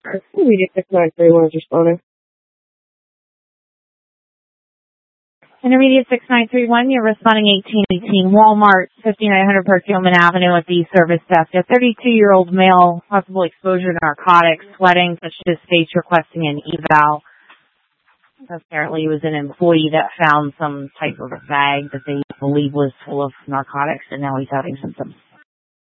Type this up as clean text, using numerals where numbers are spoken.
Intermediate 6931 is responding. Intermediate 6931, you're responding 1818 Walmart, 5900 Park Gilman Avenue at the service desk. A 32-year-old male, possible exposure to narcotics, sweating, such as states requesting an eval. Apparently he was an employee that found some type of bag that they believe was full of narcotics, and now he's having symptoms.